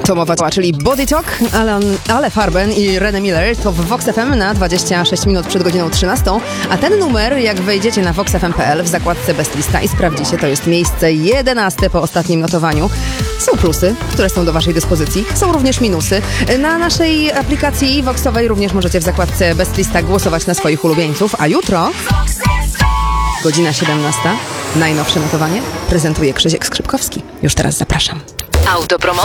To mowa, czyli Body Talk, Ale Farben i René Miller to w Vox FM na 26 minut przed godziną 13. A ten numer, jak wejdziecie na voxfm.pl w zakładce Best Lista i sprawdzicie, to jest miejsce 11 po ostatnim notowaniu. Są plusy, które są do waszej dyspozycji. Są również minusy. Na naszej aplikacji Voxowej również możecie w zakładce Best Lista głosować na swoich ulubieńców. A jutro, godzina 17, najnowsze notowanie prezentuje Krzysiek Skrzypkowski. Już teraz zapraszam. Autopromocja.